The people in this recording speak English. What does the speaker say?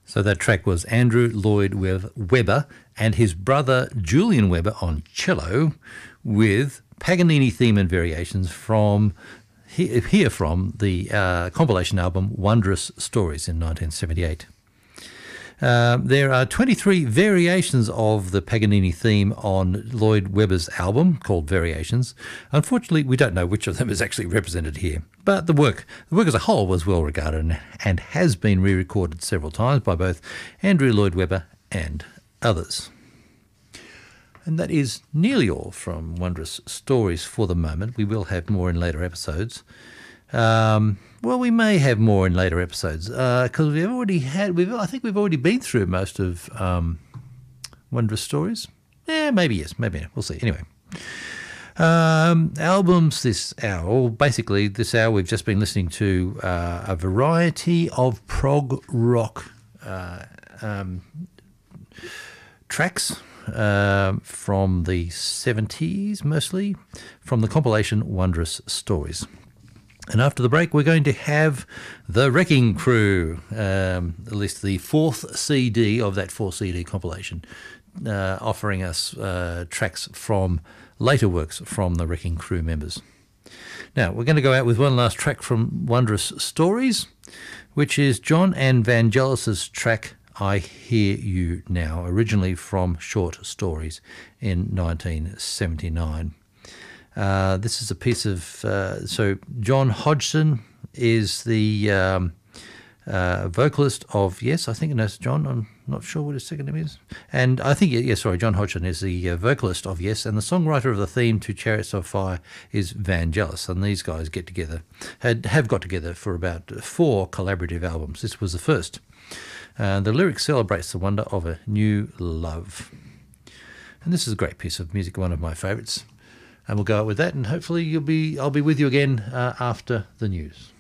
So that track was Andrew Lloyd Webber and his brother Julian Webber on cello with Paganini theme and variations from the compilation album Wondrous Stories in 1978. There are 23 variations of the Paganini theme on Lloyd Webber's album called Variations. Unfortunately, we don't know which of them is actually represented here. But the work as a whole was well regarded and has been re-recorded several times by both Andrew Lloyd Webber and others. And that is nearly all from Wondrous Stories for the moment. We will have more in later episodes. We may have more in later episodes because I think we've already been through most of Wondrous Stories. Yeah, maybe yes, maybe no. We'll see. Anyway, albums this hour. Well, basically, this hour we've just been listening to a variety of prog rock tracks from the 70s, mostly from the compilation Wondrous Stories. And after the break, we're going to have The Wrecking Crew, at least the fourth CD of that 4-CD compilation, offering us tracks from later works from the Wrecking Crew members. Now, we're going to go out with one last track from Wondrous Stories, which is John and Vangelis's track I Hear You Now, originally from Short Stories in 1979. This is a piece of... so John Hodgson is the vocalist of Yes. I think it's John. I'm not sure what his second name is. And I think, John Hodgson is the vocalist of Yes. And the songwriter of the theme to Chariots of Fire is Vangelis. And these guys have got together for about 4 collaborative albums. This was the first. The lyric celebrates the wonder of a new love. And this is a great piece of music, one of my favourites. And we'll go out with that, and hopefully I'll be with you again after the news.